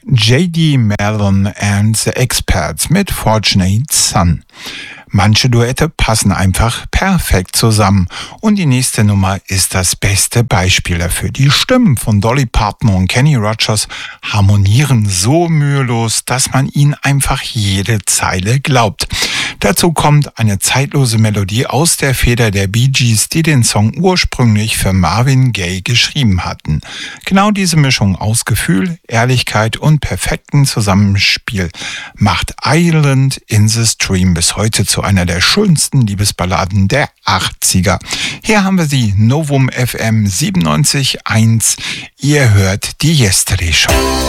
J.D. Mellon and the Experts mit Fortunate Son. Manche Duette passen einfach perfekt zusammen und die nächste Nummer ist das beste Beispiel dafür. Die Stimmen von Dolly Parton und Kenny Rogers harmonieren so mühelos, dass man ihnen einfach jede Zeile glaubt. Dazu kommt eine zeitlose Melodie aus der Feder der Bee Gees, die den Song ursprünglich für Marvin Gaye geschrieben hatten. Genau diese Mischung aus Gefühl, Ehrlichkeit und perfektem Zusammenspiel macht Island in the Stream bis heute zu einer der schönsten Liebesballaden der 80er. Hier haben wir sie, Novum FM 97.1. Ihr hört die Yesterday Show.